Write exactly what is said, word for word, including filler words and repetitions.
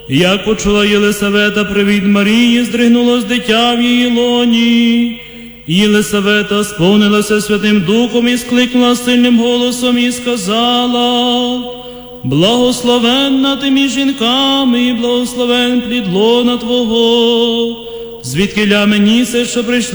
Як почула Єлисавета привід Марії, здригнулось дитя в її лоні. Єлисавета сповнилася Святим Духом і скликнула сильним голосом і сказала: «Благословенна ти між жінками, і благословен плід лона Твого, звідкиля мені це, що прийшла